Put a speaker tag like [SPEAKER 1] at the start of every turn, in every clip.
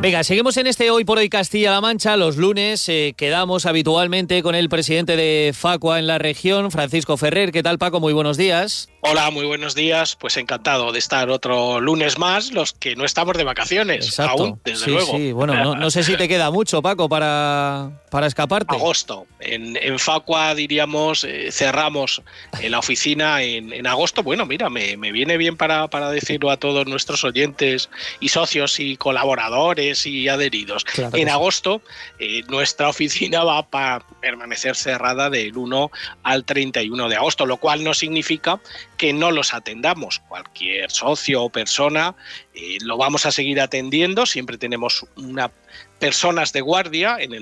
[SPEAKER 1] Venga, seguimos en este Hoy por Hoy Castilla-La Mancha. Los lunes quedamos habitualmente con el presidente de Facua en la región, Francisco Ferrer. ¿Qué tal, Paco? Muy buenos días.
[SPEAKER 2] Hola, muy buenos días. Pues encantado de estar otro lunes más, los que no estamos de vacaciones.
[SPEAKER 1] Exacto.
[SPEAKER 2] Aún, desde luego.
[SPEAKER 1] Sí, bueno, no sé si te queda mucho, Paco, para escaparte.
[SPEAKER 2] Agosto. En Facua, diríamos, cerramos la oficina en agosto. Bueno, mira, me viene bien para decirlo a todos nuestros oyentes y socios y colaboradores y adheridos.
[SPEAKER 1] Claro
[SPEAKER 2] en agosto, nuestra oficina va a permanecer cerrada del 1 al 31 de agosto, lo cual no significa que no los atendamos. Cualquier socio o persona lo vamos a seguir atendiendo. Siempre tenemos personas de guardia en el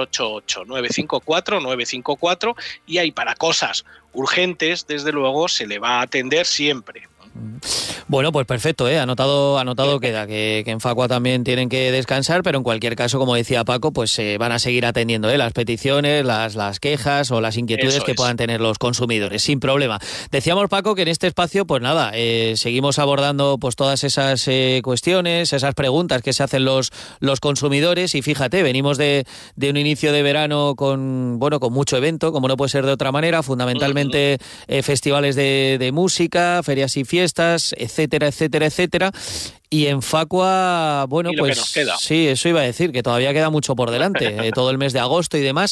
[SPEAKER 2] 688-954-954 y ahí para cosas urgentes, desde luego, se le va a atender siempre.
[SPEAKER 1] Bueno, pues perfecto, anotado queda, que en Facua también tienen que descansar, pero en cualquier caso, como decía Paco, pues van a seguir atendiendo las peticiones, las quejas o las inquietudes que puedan tener los consumidores, sin problema. Decíamos, Paco, que en este espacio, pues nada, seguimos abordando pues todas esas cuestiones, esas preguntas que se hacen los consumidores, y fíjate, venimos de un inicio de verano con mucho evento, como no puede ser de otra manera, fundamentalmente festivales de música, ferias y fiestas, etcétera, etcétera, etcétera. Y en Facua, bueno, pues sí, eso iba a decir, que todavía queda mucho por delante, todo el mes de agosto y demás.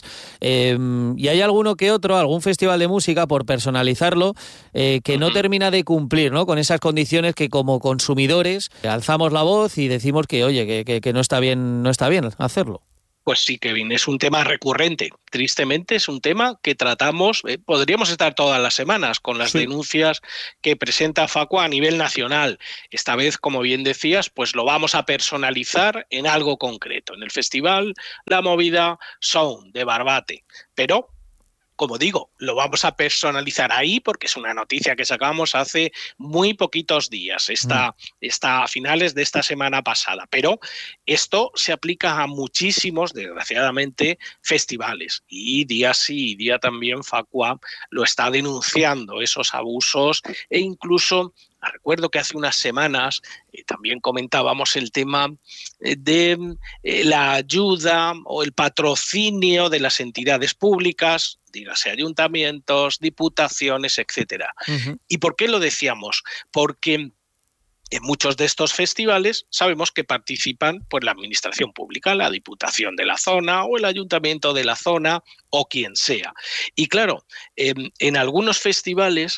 [SPEAKER 1] Y hay alguno que otro, algún festival de música, por personalizarlo, que no termina de cumplir, ¿no?, con esas condiciones que como consumidores alzamos la voz y decimos que, oye, que no está bien hacerlo.
[SPEAKER 2] Pues sí, Kevin, es un tema recurrente. Tristemente es un tema que tratamos, podríamos estar todas las semanas con las denuncias que presenta Facua a nivel nacional. Esta vez, como bien decías, pues lo vamos a personalizar en algo concreto. En el festival La Movida Sound de Barbate. Pero, como digo, lo vamos a personalizar ahí porque es una noticia que sacamos hace muy poquitos días, está a finales de esta semana pasada. Pero esto se aplica a muchísimos, desgraciadamente, festivales. Y día sí y día también Facua lo está denunciando, esos abusos, e incluso recuerdo que hace unas semanas también comentábamos el tema de la ayuda o el patrocinio de las entidades públicas, dígase ayuntamientos, diputaciones, etcétera. ¿Y por qué lo decíamos? Porque en muchos de estos festivales sabemos que participan pues la administración pública, la diputación de la zona o el ayuntamiento de la zona o quien sea. Y claro, en algunos festivales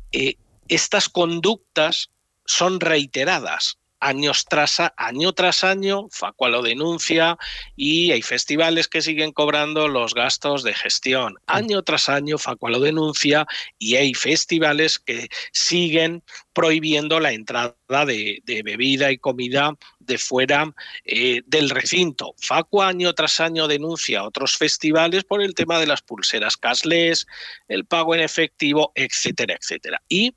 [SPEAKER 2] estas conductas son reiteradas. Año tras año, Facua lo denuncia y hay festivales que siguen cobrando los gastos de gestión. Año tras año, Facua lo denuncia y hay festivales que siguen prohibiendo la entrada de bebida y comida de fuera del recinto. Facua año tras año denuncia a otros festivales por el tema de las pulseras cashless, el pago en efectivo, etcétera, etcétera. Y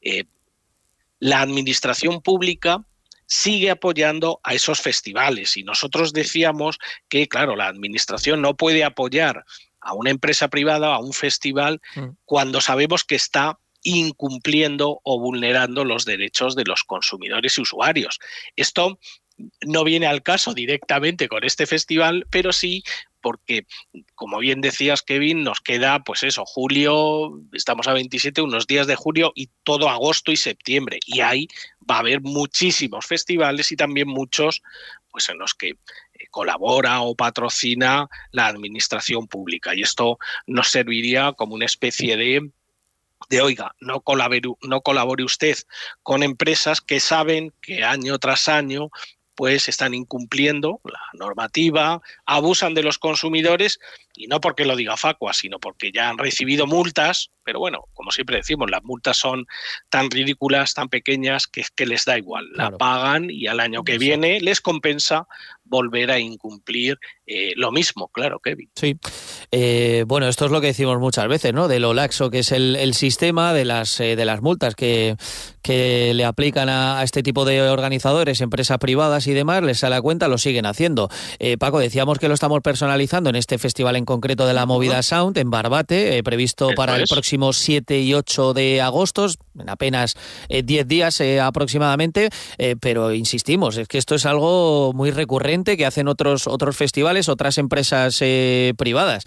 [SPEAKER 2] la administración pública sigue apoyando a esos festivales y nosotros decíamos que, claro, la administración no puede apoyar a una empresa privada, a un festival, cuando sabemos que está incumpliendo o vulnerando los derechos de los consumidores y usuarios. Esto no viene al caso directamente con este festival, pero sí porque, como bien decías, Kevin, nos queda, pues eso, julio, estamos a 27, unos días de julio y todo agosto y septiembre. Y ahí va a haber muchísimos festivales y también muchos pues en los que colabora o patrocina la administración pública. Y esto nos serviría como una especie de oiga, no colabore usted con empresas que saben que año tras año pues están incumpliendo la normativa, abusan de los consumidores, y no porque lo diga Facua, sino porque ya han recibido multas, pero bueno, como siempre decimos, las multas son tan ridículas, tan pequeñas, que les da igual, la pagan y al año que viene les compensa volver a incumplir lo mismo, claro, Kevin.
[SPEAKER 1] Sí. Bueno, esto es lo que decimos muchas veces, ¿no? De lo laxo que es el sistema, de las multas que le aplican a este tipo de organizadores, empresas privadas y demás, les sale a cuenta, lo siguen haciendo. Paco, decíamos que lo estamos personalizando en este festival en concreto de la Movida Sound, en Barbate, previsto para el próximo 7 y 8 de agosto, en apenas 10 días aproximadamente, pero insistimos, es que esto es algo muy recurrente que hacen otros festivales, otras empresas privadas.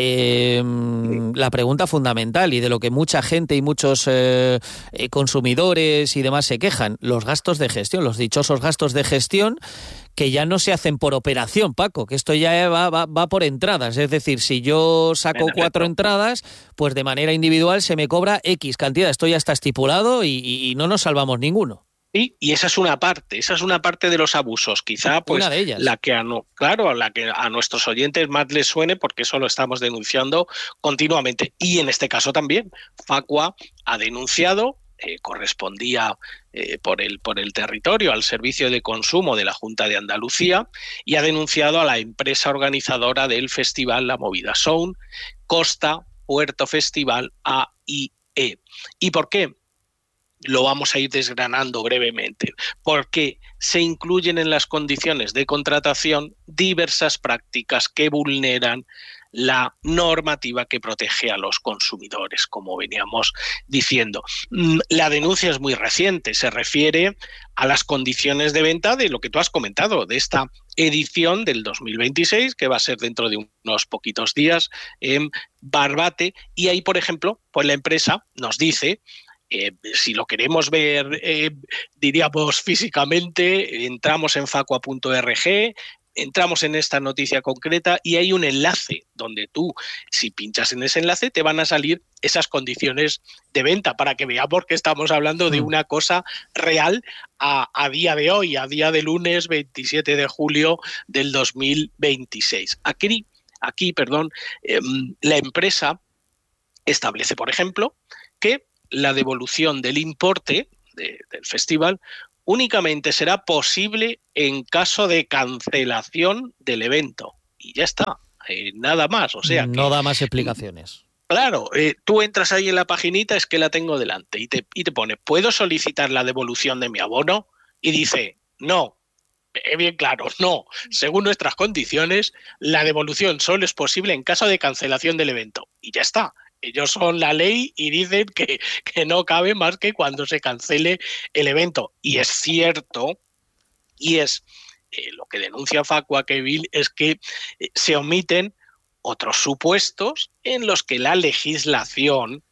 [SPEAKER 1] La pregunta fundamental y de lo que mucha gente y muchos consumidores y demás se quejan, los gastos de gestión, los dichosos gastos de gestión que ya no se hacen por operación, Paco, que esto ya va por entradas, es decir, si yo saco 4 entradas, pues de manera individual se me cobra X cantidad, esto ya está estipulado y no nos salvamos ninguno.
[SPEAKER 2] Sí, y esa es una parte de los abusos, quizá pues
[SPEAKER 1] una de ellas.
[SPEAKER 2] la que a nuestros oyentes más les suene, porque eso lo estamos denunciando continuamente. Y en este caso también, Facua ha denunciado, correspondía por el territorio al Servicio de Consumo de la Junta de Andalucía, y ha denunciado a la empresa organizadora del festival La Movida Sound, Costa Puerto Festival AIE. ¿Y por qué? Lo vamos a ir desgranando brevemente, porque se incluyen en las condiciones de contratación diversas prácticas que vulneran la normativa que protege a los consumidores, como veníamos diciendo. La denuncia es muy reciente, se refiere a las condiciones de venta de lo que tú has comentado, de esta edición del 2026, que va a ser dentro de unos poquitos días en Barbate, y ahí, por ejemplo, pues la empresa nos dice, si lo queremos ver, diríamos físicamente, entramos en facua.org, entramos en esta noticia concreta y hay un enlace donde tú, si pinchas en ese enlace, te van a salir esas condiciones de venta para que veamos que estamos hablando de una cosa real a día de hoy, a día de lunes 27 de julio del 2026. Aquí, la empresa establece, por ejemplo, que la devolución del importe del festival únicamente será posible en caso de cancelación del evento. Y ya está, nada más. O sea,
[SPEAKER 1] no da más explicaciones.
[SPEAKER 2] Claro, tú entras ahí en la paginita, es que la tengo delante, y te pone, ¿puedo solicitar la devolución de mi abono? Y dice, no. Bien claro, no. Según nuestras condiciones, la devolución solo es posible en caso de cancelación del evento. Y ya está. Ellos son la ley y dicen que no cabe más que cuando se cancele el evento. Y es cierto, y es lo que denuncia Facua, Kevin, es que se omiten otros supuestos en los que la legislación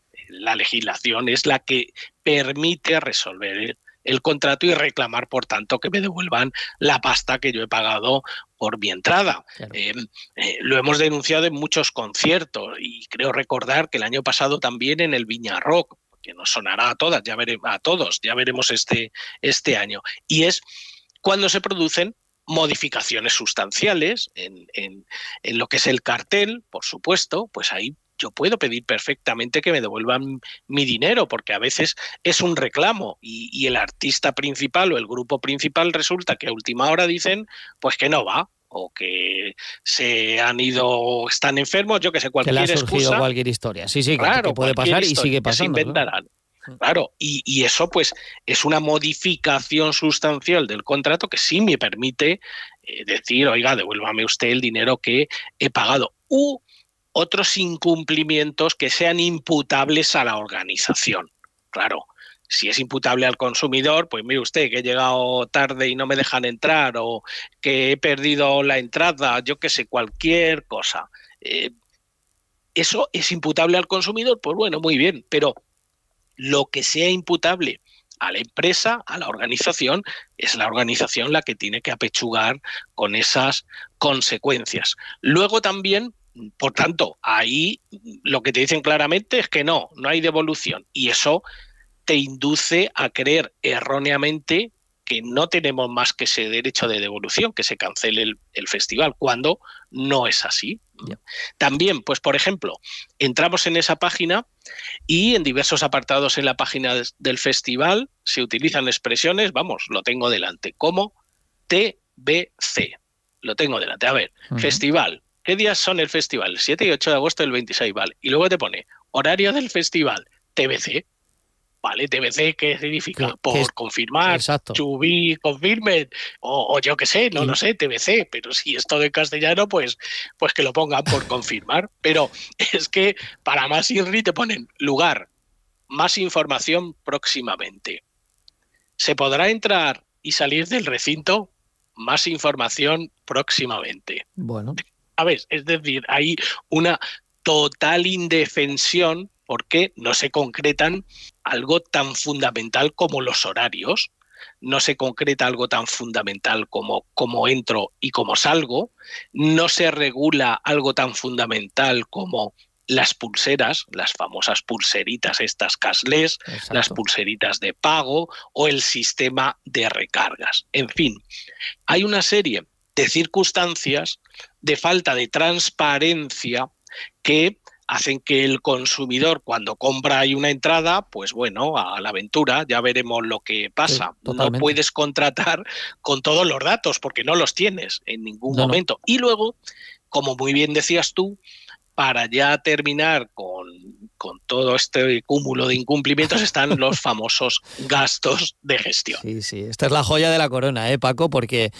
[SPEAKER 2] es la que permite resolver el contrato y reclamar, por tanto, que me devuelvan la pasta que yo he pagado por mi entrada. Claro. Lo hemos denunciado en muchos conciertos y creo recordar que el año pasado también en el Viña Rock, que nos sonará a todos, ya veremos este año. Y es cuando se producen modificaciones sustanciales en lo que es el cartel, por supuesto, pues ahí yo puedo pedir perfectamente que me devuelvan mi dinero, porque a veces es un reclamo y el artista principal o el grupo principal resulta que a última hora dicen pues que no va, o que se han ido, están enfermos, yo que sé, cualquier excusa. Que le ha surgido
[SPEAKER 1] cualquier historia. Sí, claro, que puede pasar y sigue pasando.
[SPEAKER 2] Se inventarán. Claro, y eso pues es una modificación sustancial del contrato que sí me permite decir, oiga, devuélvame usted el dinero que he pagado. Otros incumplimientos que sean imputables a la organización. Claro, si es imputable al consumidor, pues mire usted que he llegado tarde y no me dejan entrar, o que he perdido la entrada, yo qué sé, cualquier cosa. ¿Eso es imputable al consumidor? Pues bueno, muy bien, pero lo que sea imputable a la empresa, a la organización, es la organización la que tiene que apechugar con esas consecuencias. Luego también, por tanto, ahí lo que te dicen claramente es que no hay devolución, y eso te induce a creer erróneamente que no tenemos más que ese derecho de devolución, que se cancele el festival, cuando no es así. Yeah. También, pues por ejemplo, entramos en esa página y en diversos apartados en la página del festival se utilizan expresiones, vamos, lo tengo delante, como TBC. lo tengo delante. A ver, festival. ¿Qué días son el festival? El 7 y 8 de agosto del 26, vale. Y luego te pone horario del festival, TBC. Vale, TBC, ¿qué significa? Por confirmar,
[SPEAKER 1] exacto.
[SPEAKER 2] to be confirmed, o yo qué sé, no lo sé, TBC, pero si es todo en castellano, pues que lo pongan por confirmar. Pero es que para más INRI te ponen lugar, más información próximamente. ¿Se podrá entrar y salir del recinto? Más información próximamente.
[SPEAKER 1] Bueno.
[SPEAKER 2] A ver, es decir, hay una total indefensión porque no se concretan algo tan fundamental como los horarios, no se concreta algo tan fundamental como cómo entro y cómo salgo, no se regula algo tan fundamental como las pulseras, las famosas pulseritas estas cashless, las pulseritas de pago o el sistema de recargas. En fin, hay una serie de circunstancias de falta de transparencia que hacen que el consumidor, cuando compra ahí una entrada, pues bueno, a la aventura, ya veremos lo que pasa. Sí, no puedes contratar con todos los datos porque no los tienes en ningún momento. No. Y luego, como muy bien decías tú, para ya terminar con todo este cúmulo de incumplimientos están los famosos gastos de gestión.
[SPEAKER 1] Sí, sí, esta es la joya de la corona, Paco, porque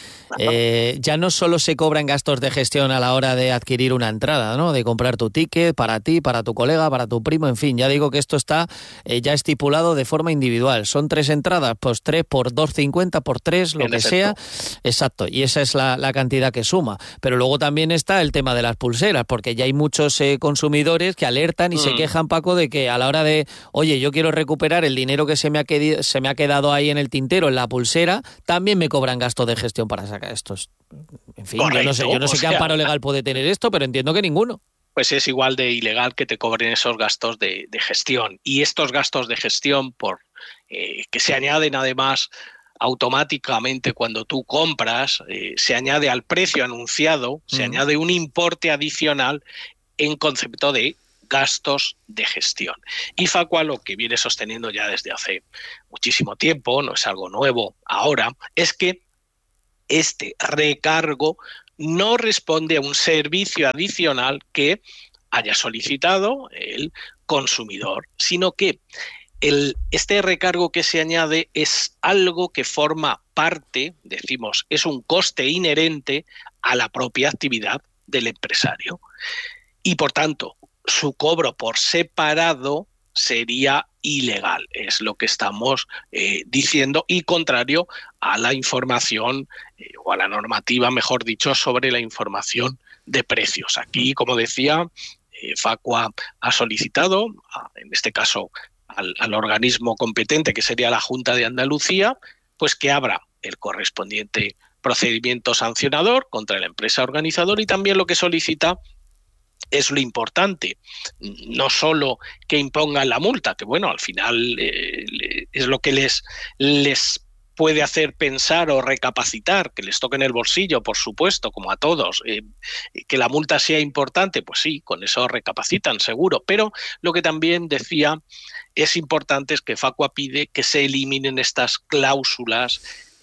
[SPEAKER 1] ya no solo se cobran gastos de gestión a la hora de adquirir una entrada, ¿no? De comprar tu ticket para ti, para tu colega, para tu primo, en fin, ya digo que esto está ya estipulado de forma individual. Son 3 entradas, pues 3 por 2,50 por 3, lo que sea. Exacto, y esa es la cantidad que suma. Pero luego también está el tema de las pulseras, porque ya hay muchos consumidores que alertan y se quejan, Paco, de que a la hora de, oye, yo quiero recuperar el dinero que se me ha quedado ahí en el tintero, en la pulsera, también me cobran gastos de gestión para sacar estos. En fin, correcto, yo no sé qué amparo legal puede tener esto, pero entiendo que ninguno.
[SPEAKER 2] Pues es igual de ilegal que te cobren esos gastos de gestión. Y estos gastos de gestión, que se añaden además automáticamente cuando tú compras, se añade al precio anunciado, se añade un importe adicional en concepto de gastos de gestión. Y Facua lo que viene sosteniendo ya desde hace muchísimo tiempo, no es algo nuevo ahora, es que este recargo no responde a un servicio adicional que haya solicitado el consumidor, sino que este recargo que se añade es algo que forma parte, decimos, es un coste inherente a la propia actividad del empresario. Y por tanto, su cobro por separado sería ilegal, es lo que estamos diciendo, y contrario a la información o a la normativa, mejor dicho, sobre la información de precios. Aquí, como decía, Facua ha solicitado, en este caso al organismo competente, que sería la Junta de Andalucía, pues que abra el correspondiente procedimiento sancionador contra la empresa organizadora, y también lo que solicita es lo importante, no solo que impongan la multa, que bueno, al final es lo que les puede hacer pensar o recapacitar, que les toque en el bolsillo, por supuesto, como a todos, que la multa sea importante, pues sí, con eso recapacitan seguro, pero lo que también decía es importante es que Facua pide que se eliminen estas cláusulas,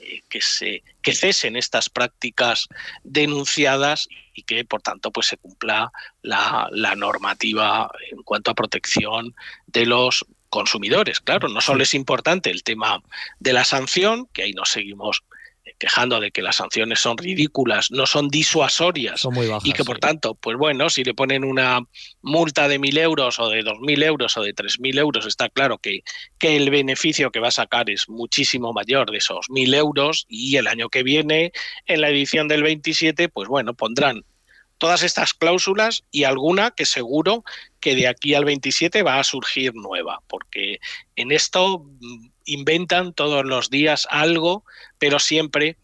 [SPEAKER 2] que cesen estas prácticas denunciadas y que, por tanto, pues se cumpla la normativa en cuanto a protección de los consumidores. Claro, no solo es importante el tema de la sanción, que ahí nos seguimos quejando de que las sanciones son ridículas, no son disuasorias,
[SPEAKER 1] son muy bajas,
[SPEAKER 2] y que por tanto, pues bueno, si le ponen una multa de 1.000 euros o de 2.000 euros o de 3.000 euros, está claro que el beneficio que va a sacar es muchísimo mayor de esos 1.000 euros, y el año que viene, en la edición del 27, pues bueno, pondrán todas estas cláusulas y alguna que seguro que de aquí al 27 va a surgir nueva, porque en esto inventan todos los días algo, pero siempre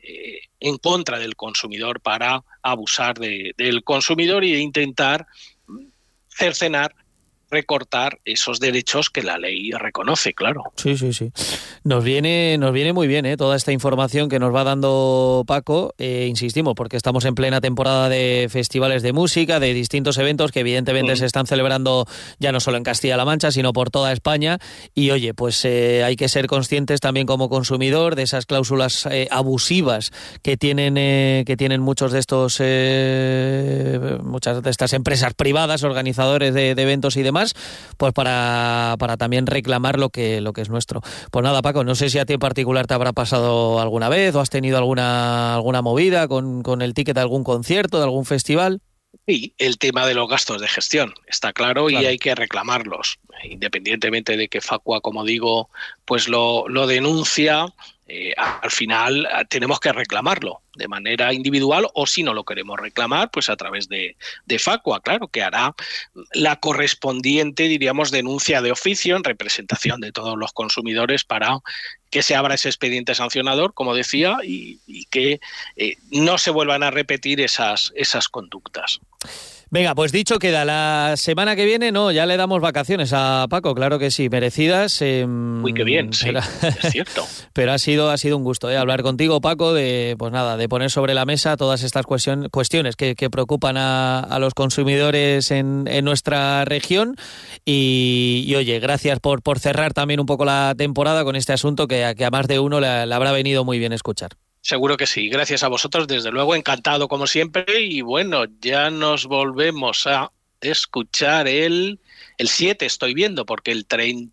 [SPEAKER 2] en contra del consumidor, para abusar del consumidor y de intentar cercenar recortar esos derechos que la ley reconoce, claro.
[SPEAKER 1] Sí. Nos viene muy bien, toda esta información que nos va dando Paco, insistimos, porque estamos en plena temporada de festivales de música, de distintos eventos que evidentemente se están celebrando ya no solo en Castilla-La Mancha, sino por toda España. Y oye, pues hay que ser conscientes también como consumidor de esas cláusulas abusivas que tienen muchos de estos muchas de estas empresas privadas, organizadores de eventos y demás, pues para también reclamar lo que es nuestro. Pues nada, Paco, no sé si a ti en particular te habrá pasado alguna vez o has tenido alguna movida con el ticket de algún concierto, de algún festival.
[SPEAKER 2] Sí, el tema de los gastos de gestión está claro y hay que reclamarlos, independientemente de que Facua, como digo, pues lo denuncia. Al final tenemos que reclamarlo de manera individual, o si no lo queremos reclamar, pues a través de Facua, claro, que hará la correspondiente, diríamos, denuncia de oficio en representación de todos los consumidores para que se abra ese expediente sancionador, como decía, y que no se vuelvan a repetir esas conductas.
[SPEAKER 1] Venga, pues dicho queda, la semana que viene, ya le damos vacaciones a Paco, claro que sí, merecidas.
[SPEAKER 2] Uy, qué bien, sí, es cierto.
[SPEAKER 1] Pero ha sido un gusto hablar contigo, Paco, de poner sobre la mesa todas estas cuestiones que preocupan a los consumidores en nuestra región. Y oye, gracias por cerrar también un poco la temporada con este asunto que a más de uno le habrá venido muy bien escuchar.
[SPEAKER 2] Seguro que sí. Gracias a vosotros, desde luego, encantado como siempre. Y bueno, ya nos volvemos a escuchar el 7, estoy viendo, porque el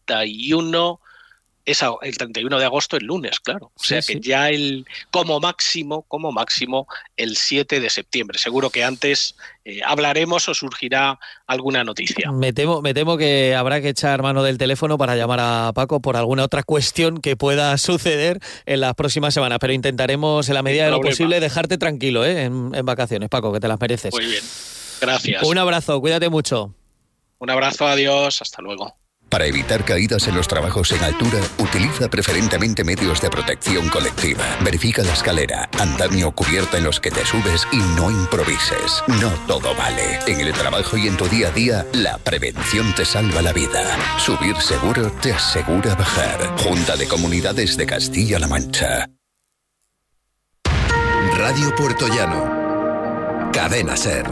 [SPEAKER 2] 31 el 31 de agosto, el lunes, claro. O sea que ya como máximo, el 7 de septiembre. Seguro que antes hablaremos o surgirá alguna noticia.
[SPEAKER 1] Me temo que habrá que echar mano del teléfono para llamar a Paco por alguna otra cuestión que pueda suceder en las próximas semanas, pero intentaremos en la medida de lo posible dejarte tranquilo en vacaciones, Paco, que te las mereces.
[SPEAKER 2] Muy bien, gracias.
[SPEAKER 1] Un abrazo, cuídate mucho.
[SPEAKER 2] Un abrazo, adiós, hasta luego.
[SPEAKER 3] Para evitar caídas en los trabajos en altura, utiliza preferentemente medios de protección colectiva. Verifica la escalera, andamio, cubierta en los que te subes y no improvises. No todo vale. En el trabajo y en tu día a día, la prevención te salva la vida. Subir seguro te asegura bajar. Junta de Comunidades de Castilla-La Mancha.
[SPEAKER 4] Radio Puertollano. Cadena SER.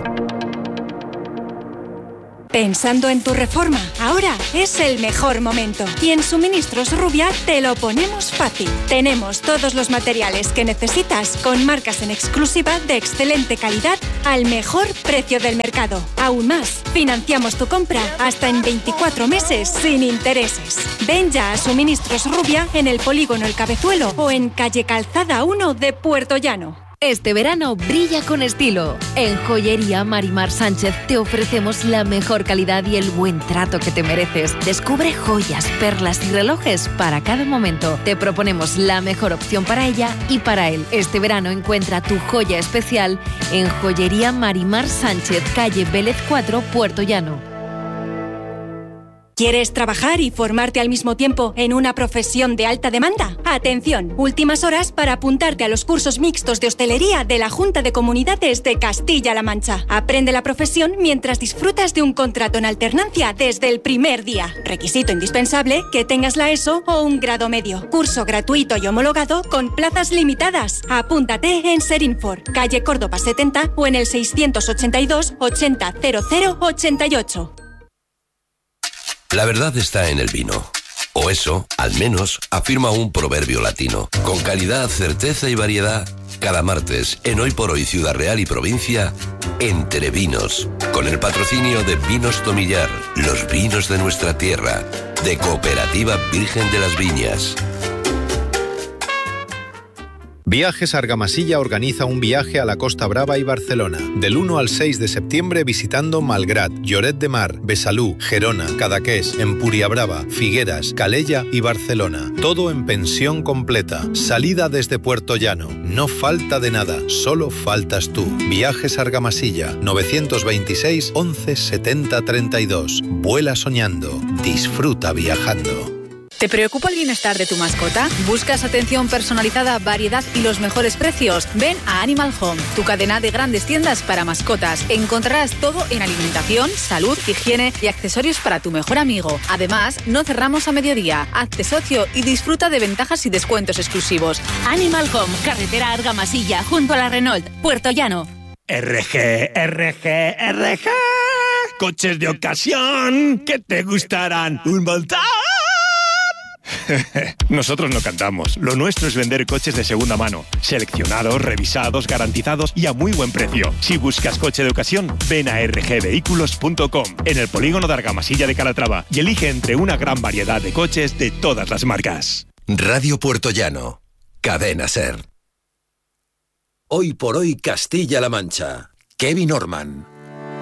[SPEAKER 5] Pensando en tu reforma, ahora es el mejor momento. Y en Suministros Rubia te lo ponemos fácil. Tenemos todos los materiales que necesitas con marcas en exclusiva de excelente calidad al mejor precio del mercado. Aún más, financiamos tu compra hasta en 24 meses sin intereses. Ven ya a Suministros Rubia en el Polígono El Cabezuelo o en calle Calzada 1 de Puertollano.
[SPEAKER 6] Este verano brilla con estilo. En Joyería Marimar Sánchez te ofrecemos la mejor calidad y el buen trato que te mereces. Descubre joyas, perlas y relojes para cada momento. Te proponemos la mejor opción para ella y para él. Este verano encuentra tu joya especial en Joyería Marimar Sánchez, calle Vélez 4, Puertollano.
[SPEAKER 5] ¿Quieres trabajar y formarte al mismo tiempo en una profesión de alta demanda? Atención, últimas horas para apuntarte a los cursos mixtos de hostelería de la Junta de Comunidades de Castilla-La Mancha. Aprende la profesión mientras disfrutas de un contrato en alternancia desde el primer día. Requisito indispensable que tengas la ESO o un grado medio. Curso gratuito y homologado con plazas limitadas. Apúntate en Serinfor, calle Córdoba 70 o en el 682 80 00 88.
[SPEAKER 4] La verdad está en el vino. O eso, al menos, afirma un proverbio latino. Con calidad, certeza y variedad, cada martes, en Hoy por Hoy Ciudad Real y Provincia, Entre Vinos. Con el patrocinio de Vinos Tomillar, los vinos de nuestra tierra, de Cooperativa Virgen de las Viñas.
[SPEAKER 7] Viajes Argamasilla organiza un viaje a la Costa Brava y Barcelona, del 1 al 6 de septiembre visitando Malgrat, Lloret de Mar, Besalú, Gerona, Cadaqués, Empuriabrava, Figueras, Calella y Barcelona. Todo en pensión completa. Salida desde Puerto Llano. No falta de nada, solo faltas tú. Viajes Argamasilla, 926 11 70 32. Vuela soñando, disfruta viajando.
[SPEAKER 8] ¿Te preocupa el bienestar de tu mascota? ¿Buscas atención personalizada, variedad y los mejores precios? Ven a Animal Home, tu cadena de grandes tiendas para mascotas. Encontrarás todo en alimentación, salud, higiene y accesorios para tu mejor amigo. Además, no cerramos a mediodía. Hazte socio y disfruta de ventajas y descuentos exclusivos.
[SPEAKER 9] Animal Home, carretera Argamasilla, junto a la Renault, Puerto Llano.
[SPEAKER 10] RG. Coches de ocasión que te gustarán un montón. Nosotros no cantamos. Lo nuestro es vender coches de segunda mano, seleccionados, revisados, garantizados y a muy buen precio. Si buscas coche de ocasión, ven a rgvehículos.com, en el polígono de Argamasilla de Calatrava, y elige entre una gran variedad de coches de todas las marcas.
[SPEAKER 4] Radio Puerto Llano, Cadena SER. Hoy por hoy Castilla-La Mancha. Kevin Orman.